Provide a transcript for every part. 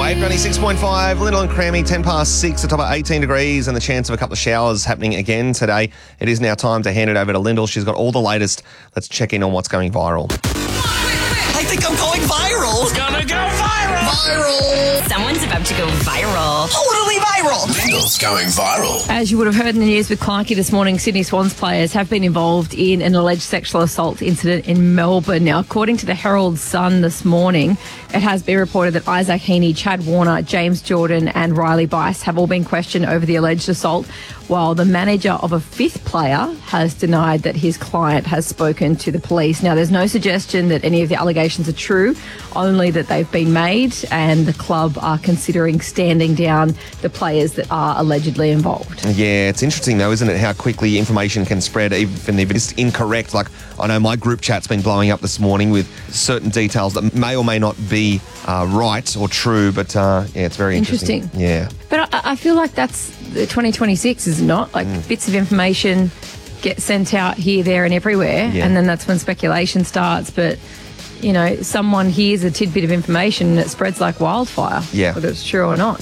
Wave 96.5, little and crammy, 10 past 6, a top of 18 degrees and the chance of a couple of showers happening again today. It is now time to hand it over to Lyndall. She's got all the latest. Let's check in on what's going viral. I think I'm going viral. It's gonna go viral. Viral. Someone's about to go viral. Totally viral. Lyndall's going viral. As you would have heard in the news with Clarkie this morning, Sydney Swans players have been involved in an alleged sexual assault incident in Melbourne. Now, according to the Herald Sun this morning, it has been reported that Isaac Heaney, Chad Warner, James Jordan and Riley Bice have all been questioned over the alleged assault, while the manager of a fifth player has denied that his client has spoken to the police. Now, there's no suggestion that any of the allegations are true, only that they've been made, and the club are considering standing down the players that are allegedly involved. Yeah, it's interesting though, isn't it, how quickly information can spread even if it's incorrect. Like, I know my group chat's been blowing up this morning with certain details that may or may not be right or true, but yeah, it's very interesting. Yeah. But I feel like that's the 2026, is it not? Like bits of information get sent out here, there and everywhere, and then that's when speculation starts. But, you know, someone hears a tidbit of information and it spreads like wildfire, whether it's true or not.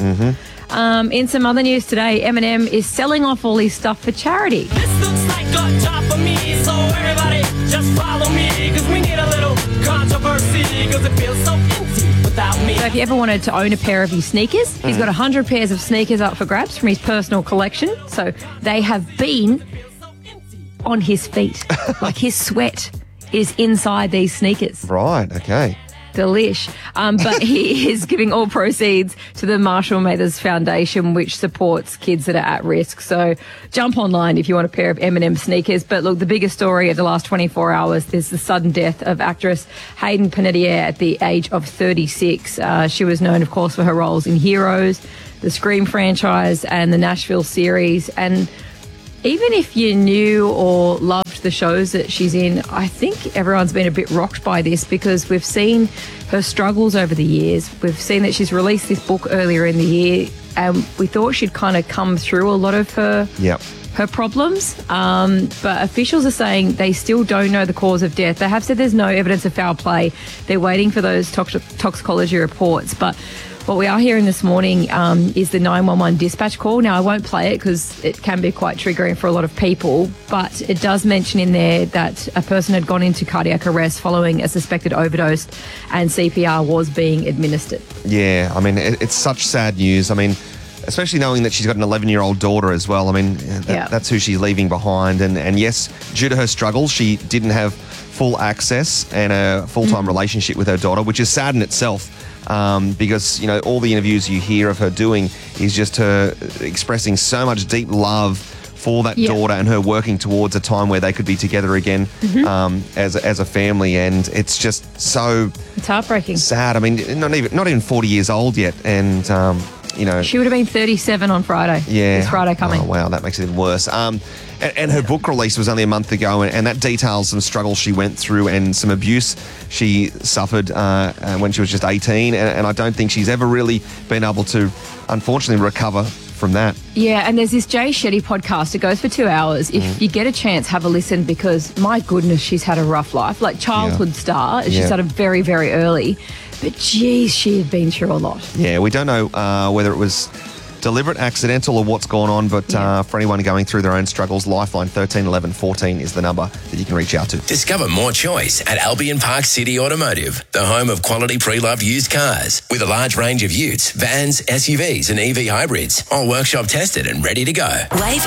In some other news today, Eminem is selling off all his stuff for charity. This looks like on top of me, so everybody just follow me, because we need a little controversy, because it feels so empty without me. So if you ever wanted to own a pair of his sneakers, he's got 100 pairs of sneakers up for grabs from his personal collection. So they have been on his feet. Like, his sweat is inside these sneakers. Right, okay. Delish. But he is giving all proceeds to the Marshall Mathers Foundation, which supports kids that are at risk. So jump online if you want a pair of Eminem sneakers. But look, the biggest story of the last 24 hours is the sudden death of actress Hayden Panettiere at the age of 36. She was known, of course, for her roles in Heroes, the Scream franchise and the Nashville series. And even if you knew or loved the shows that she's in, I think everyone's been a bit rocked by this, because we've seen her struggles over the years. We've seen that she's released this book earlier in the year, and we thought she'd kind of come through a lot of her problems. But officials are saying they still don't know the cause of death. They have said there's no evidence of foul play. They're waiting for those toxicology reports. But what we are hearing this morning is the 911 dispatch call. Now, I won't play it because it can be quite triggering for a lot of people, but it does mention in there that a person had gone into cardiac arrest following a suspected overdose and CPR was being administered. Yeah, I mean, it's such sad news. I mean, especially knowing that she's got an 11-year-old daughter as well. I mean, that's who she's leaving behind. And yes, due to her struggles, she didn't have full access and a full-time relationship with her daughter, which is sad in itself. Because, you know, all the interviews you hear of her doing is just her expressing so much deep love for that daughter and her working towards a time where they could be together again as a family. And it's just so... It's heartbreaking. Sad. I mean, not even 40 years old yet. And, you know... She would have been 37 on Friday. Yeah. This Friday coming. Oh, wow. That makes it even worse. And her book release was only a month ago, and that details some struggles she went through and some abuse she suffered when she was just 18. And I don't think she's ever really been able to, unfortunately, recover from that. Yeah, and there's this Jay Shetty podcast. It goes for 2 hours. If you get a chance, have a listen, because, my goodness, she's had a rough life. Like, childhood star. She started very, very early. But, geez, she had been through a lot. Yeah, we don't know whether it was deliberate, accidental, or what's gone on, but for anyone going through their own struggles, Lifeline 13 11 14 is the number that you can reach out to. Discover more choice at Albion Park City Automotive, the home of quality pre-loved used cars, with a large range of utes, vans, SUVs and EV hybrids, all workshop tested and ready to go. Wave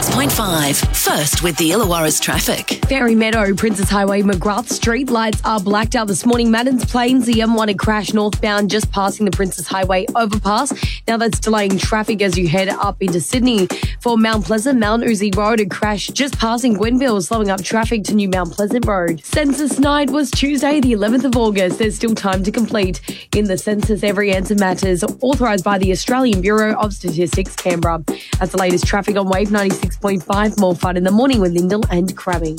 96.5, first with the Illawarra's traffic. Fairy Meadow, Princess Highway, McGrath Street lights are blacked out this morning. Maddens Plains, the M1 had crashed northbound just passing the Princess Highway overpass. Now that's delaying traffic as you head up into Sydney. For Mount Pleasant, Mount Uzi Road had crashed just passing Gwenville, slowing up traffic to New Mount Pleasant Road. Census night was Tuesday, the 11th of August. There's still time to complete. In the census, every answer matters, authorised by the Australian Bureau of Statistics, Canberra. That's the latest traffic on Wave 96.5. More fun in the morning with Lyndall and Crabbing.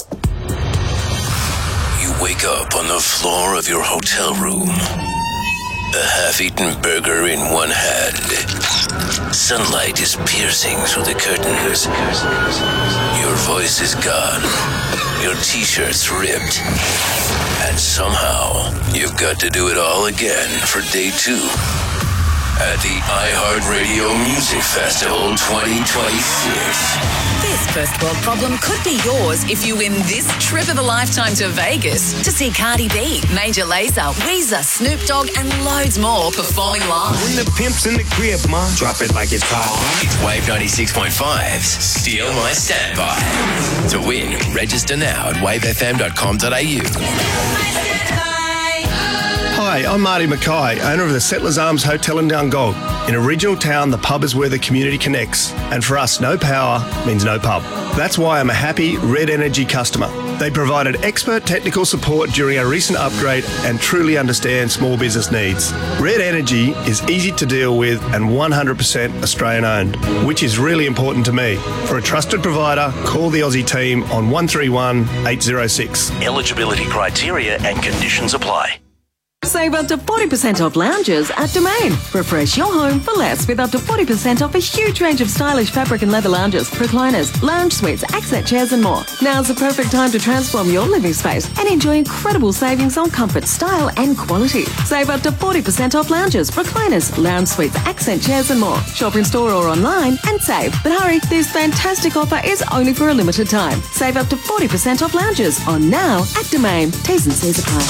You wake up on the floor of your hotel room. A half-eaten burger in one hand. Sunlight is piercing through the curtains. Your voice is gone. Your t-shirt's ripped. And somehow, you've got to do it all again for day 2. at the iHeartRadio Music Festival 2026. This first world problem could be yours if you win this trip of a lifetime to Vegas to see Cardi B, Major Lazer, Weezer, Snoop Dogg, and loads more performing live. When the pimp's in the crib, ma, drop it like it's hot. It's Wave 96.5's Steal My Standby. To win, register now at wavefm.com.au. Hi, I'm Marty Mackay, owner of the Settlers Arms Hotel in Dungog. In a regional town, the pub is where the community connects. And for us, no power means no pub. That's why I'm a happy Red Energy customer. They provided expert technical support during our recent upgrade and truly understand small business needs. Red Energy is easy to deal with and 100% Australian owned, which is really important to me. For a trusted provider, call the Aussie team on 131 806. Eligibility criteria and conditions apply. Save up to 40% off lounges at Domain. Refresh your home for less with up to 40% off a huge range of stylish fabric and leather lounges, recliners, lounge suites, accent chairs and more. Now's the perfect time to transform your living space and enjoy incredible savings on comfort, style and quality. Save up to 40% off lounges, recliners, lounge suites, accent chairs and more. Shop in store or online and save. But hurry, this fantastic offer is only for a limited time. Save up to 40% off lounges on Now at Domain. T's and C's apply.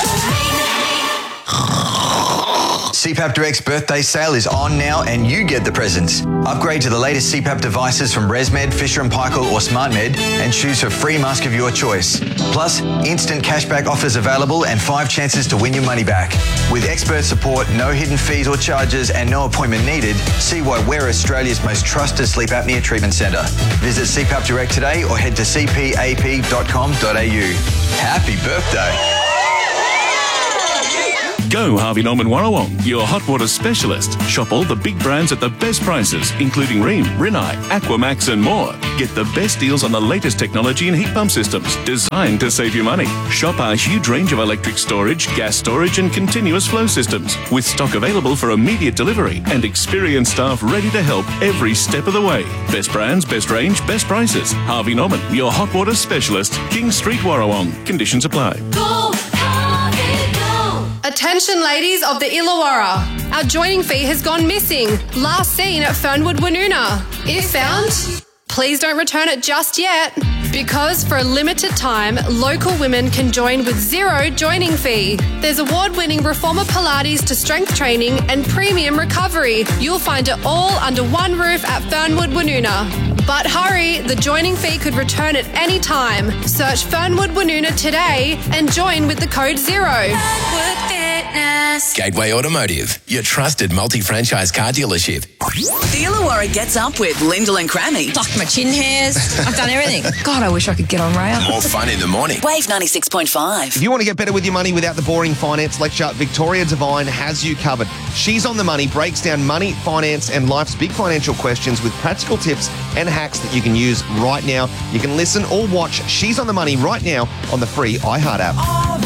CPAP Direct's birthday sale is on now and you get the presents. Upgrade to the latest CPAP devices from ResMed, Fisher & Paykel or SmartMed and choose a free mask of your choice. Plus, instant cashback offers available and 5 chances to win your money back. With expert support, no hidden fees or charges and no appointment needed, see why we're Australia's most trusted sleep apnea treatment centre. Visit CPAP Direct today or head to cpap.com.au. Happy birthday! Go Harvey Norman Warrawong, your hot water specialist. Shop all the big brands at the best prices, including Rheem, Rinnai, Aquamax and more. Get the best deals on the latest technology and heat pump systems designed to save you money. Shop our huge range of electric storage, gas storage and continuous flow systems with stock available for immediate delivery and experienced staff ready to help every step of the way. Best brands, best range, best prices. Harvey Norman, your hot water specialist. King Street Warrawong. Conditions apply. Attention ladies of the Illawarra. Our joining fee has gone missing. Last seen at Fernwood Woonona. If found, please don't return it just yet. Because for a limited time, local women can join with zero joining fee. There's award-winning Reformer Pilates to strength training and premium recovery. You'll find it all under one roof at Fernwood Woonona. But hurry, the joining fee could return at any time. Search Fernwood Woonona today and join with the code ZERO. Gateway Automotive, your trusted multi-franchise car dealership. The Illawarra gets up with Lyndall and Crammy. Plucked my chin hairs. I've done everything. God, I wish I could get on rail. More fun in the morning. Wave 96.5. If you want to get better with your money without the boring finance lecture, Victoria Devine has you covered. She's on the money, breaks down money, finance, and life's big financial questions with practical tips and hacks that you can use right now. You can listen or watch She's on the Money right now on the free iHeart app.